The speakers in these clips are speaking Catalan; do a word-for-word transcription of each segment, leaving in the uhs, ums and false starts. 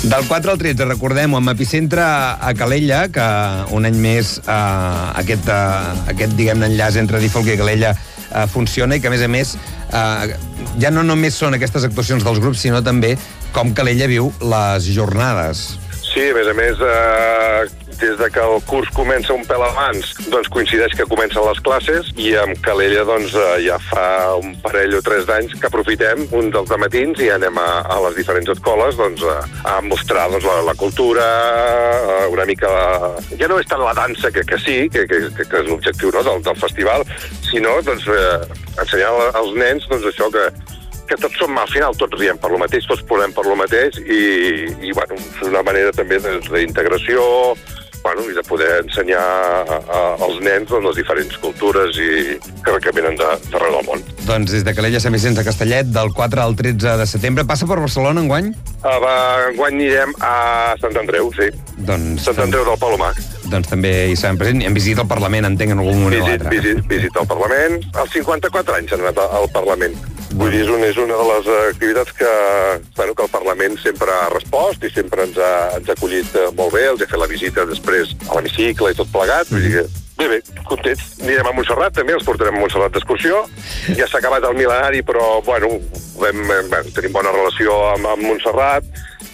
Del quatre al tretze, recordem-ho, amb epicentre a Calella, que un any més eh, aquest, eh, aquest diguem-ne, enllaç entre Difolc i Calella eh, funciona i que, a més a més, eh, ja no només són aquestes actuacions dels grups, sinó també com Calella viu les jornades. Sí, a més a més, eh, des de que el curs comença un pèl abans, doncs coincideix que comencen les classes i amb Calella doncs, eh, ja fa un parell o tres d'anys que aprofitem un dels matins i anem a, a les diferents escoles doncs, a, a mostrar doncs, la, la cultura, eh, una mica... Ja no és tant la dansa, que, que sí, que, que, que és l'objectiu, no, del, del festival, sinó doncs, eh, ensenyar als nens doncs, això que que tots som, al final tots riem per lo mateix, tots plorem per lo mateix i, i bueno, és una manera també d'integració, bueno, i de poder ensenyar a, a, als nens doncs, les diferents cultures i que, que venen d'arreu del món. Doncs des de Calella, Sant Vicenç de Castellet, del quatre al tretze de setembre. Passa per Barcelona enguany? Uh, va, enguany anirem a Sant Andreu, sí. Doncs, Sant Andreu del Palomar. Doncs també hi sabem present. Hem visitat el Parlament, entenc, en algun moment o l'altre. Visit, visit al Parlament. Als cinquanta-quatre anys han anat al Parlament. Vull dir, és una, és una de les activitats que, bueno, que el Parlament sempre ha respost i sempre ens ha, ens ha acollit molt bé. Els he fet la visita després a l'hemicicle i tot plegat. Vull dir que, bé, bé, contents. Anirem a Montserrat, també, els portarem a Montserrat d'excursió. Ja s'ha acabat el mil·lenari, però, bueno, vam, vam, tenim bona relació amb, amb Montserrat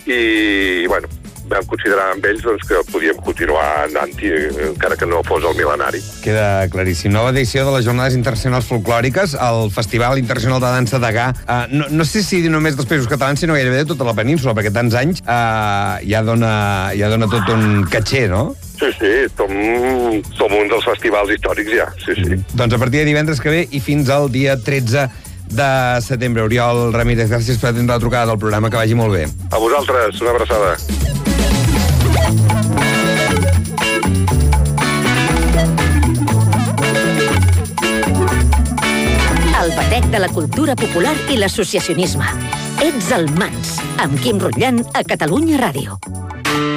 i, bueno, vam considerar amb ells doncs, que podíem continuar anant-hi, encara que no fos el mil·lenari. Queda claríssim. Nova edició de les Jornades Internacionals Folclòriques, el Festival Internacional de Dansa de Gà. Uh, no, no sé si només dels països catalans, sinó gairebé de tota la península, perquè tants anys uh, ja, dona, ja dona tot un caché, no? Sí, sí, som, som un dels festivals històrics ja, sí, sí. Mm. Doncs a partir de divendres que ve i fins al dia tretze de setembre. Oriol Ramírez, gràcies per atendre la trucada del programa, que vagi molt bé. A vosaltres, una abraçada. El batec de la cultura popular i l'associacionisme. Ets el Mans, amb Quim Rutllant a Catalunya Ràdio.